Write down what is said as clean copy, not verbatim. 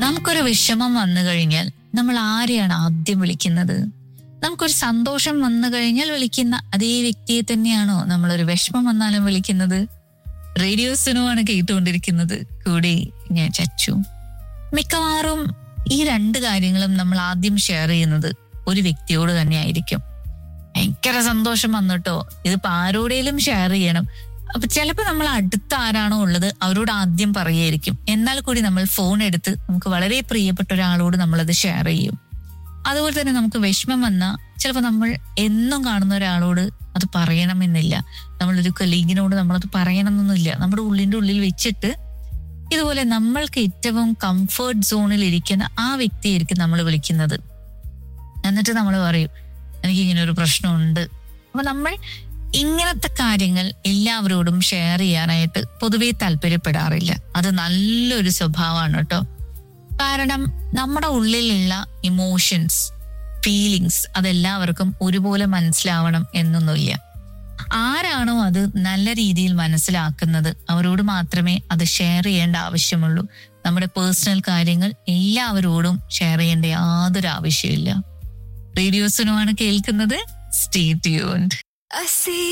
നമുക്കൊരു വിഷമം വന്നു കഴിഞ്ഞാൽ നമ്മൾ ആരെയാണ് ആദ്യം വിളിക്കുന്നത്? നമുക്കൊരു സന്തോഷം വന്നു കഴിഞ്ഞാൽ വിളിക്കുന്ന അതേ വ്യക്തിയെ തന്നെയാണോ നമ്മളൊരു വിഷമം വന്നാലും വിളിക്കുന്നത്? റേഡിയോ സുനുവാണ് കേട്ടുകൊണ്ടിരിക്കുന്നത്. കൂടെ ഞാൻ ചച്ചു. മിക്കവാറും ഈ രണ്ട് കാര്യങ്ങളും നമ്മൾ ആദ്യം ഷെയർ ചെയ്യുന്നത് ഒരു വ്യക്തിയോട് തന്നെ ആയിരിക്കും. ഭയങ്കര സന്തോഷം വന്നിട്ടോ, ഇതിപ്പോ ആരോടേലും ഷെയർ ചെയ്യണം. അപ്പൊ ചിലപ്പോൾ നമ്മൾ അടുത്ത ആരാണോ ഉള്ളത് അവരോട് ആദ്യം പറയായിരിക്കും. എന്നാൽ കൂടി നമ്മൾ ഫോൺ എടുത്ത് നമുക്ക് വളരെ പ്രിയപ്പെട്ട ഒരാളോട് നമ്മളത് ഷെയർ ചെയ്യും. അതുപോലെ തന്നെ നമുക്ക് വിഷമം വന്നാൽ ചിലപ്പോൾ നമ്മൾ എന്നും കാണുന്ന ഒരാളോട് അത് പറയണമെന്നില്ല. നമ്മളൊരു കൊലീഗിനോട് നമ്മളത് പറയണമെന്നൊന്നുമില്ല. നമ്മുടെ ഉള്ളിൻ്റെ ഉള്ളിൽ വെച്ചിട്ട് ഇതുപോലെ നമ്മൾക്ക് ഏറ്റവും കംഫർട്ട് സോണിൽ ഇരിക്കുന്ന ആ വ്യക്തിയായിരിക്കും നമ്മൾ വിളിക്കുന്നത്. എന്നിട്ട് നമ്മൾ പറയും, എനിക്കിങ്ങനെ ഒരു പ്രശ്നമുണ്ട്. അപ്പൊ നമ്മൾ ഇങ്ങനത്തെ കാര്യങ്ങൾ എല്ലാവരോടും ഷെയർ ചെയ്യാനായിട്ട് പൊതുവെ താല്പര്യപ്പെടാറില്ല. അത് നല്ലൊരു സ്വഭാവമാണ് കേട്ടോ. കാരണം നമ്മുടെ ഉള്ളിലുള്ള ഇമോഷൻസ്, ഫീലിങ്സ് അതെല്ലാവർക്കും ഒരുപോലെ മനസ്സിലാവണം എന്നൊന്നുമില്ല. ആരാണോ അത് നല്ല രീതിയിൽ മനസ്സിലാക്കുന്നത് അവരോട് മാത്രമേ അത് ഷെയർ ചെയ്യേണ്ട ആവശ്യമുള്ളൂ. നമ്മുടെ പേഴ്സണൽ കാര്യങ്ങൾ എല്ലാവരോടും ഷെയർ ചെയ്യേണ്ട യാതൊരു ആവശ്യമില്ല. റേഡിയോ സുനുവാണ് കേൾക്കുന്നത്. Stay tuned.